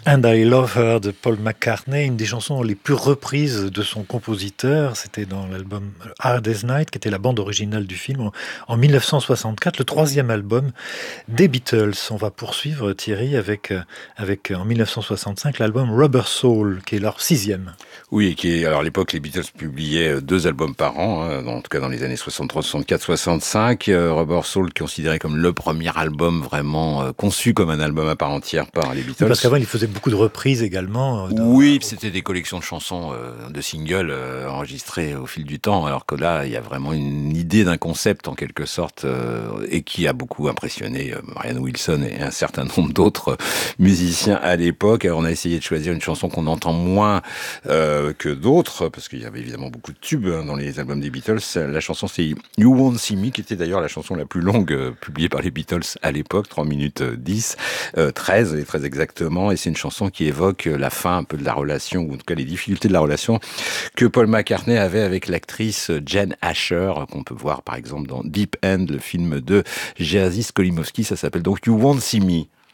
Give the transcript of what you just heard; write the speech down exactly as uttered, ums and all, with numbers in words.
And I Love Her de Paul McCartney, une des chansons les plus reprises de son compositeur. C'était dans l'album Hard as Night, qui était la bande originale du film, en mille neuf cent soixante-quatre, le troisième album des Beatles. On va poursuivre, Thierry, avec, avec en mille neuf cent soixante-cinq l'album Rubber Soul, qui est leur sixième. Oui, et qui est, alors à l'époque, les Beatles publiaient deux albums par an, hein, en tout cas dans les années soixante-trois, soixante-quatre, soixante-cinq. Euh, Rubber Soul, considéré comme le premier album vraiment euh, conçu comme un album à part entière par les Beatles. Oui, parce qu'avant, il faisait beaucoup de reprises également. Euh, dans... Oui, c'était des collections de chansons, euh, de singles euh, enregistrées au fil du temps, alors que là, il y a vraiment une idée d'un concept en quelque sorte, euh, et qui a beaucoup impressionné euh, Marianne Wilson et un certain nombre d'autres musiciens à l'époque. Alors, on a essayé de choisir une chanson qu'on entend moins euh, que d'autres, parce qu'il y avait évidemment beaucoup de tubes hein, dans les albums des Beatles. La chanson, c'est You Won't See Me, qui était d'ailleurs la chanson la plus longue euh, publiée par les Beatles à l'époque, trois minutes dix, euh, treize, et très exactement, et c'est une chanson qui évoque la fin un peu de la relation, ou en tout cas les difficultés de la relation que Paul McCartney avait avec l'actrice Jen Asher, qu'on peut voir par exemple dans Deep End, le film de Jerzy Skolimowski. Ça s'appelle donc You Won't See Me.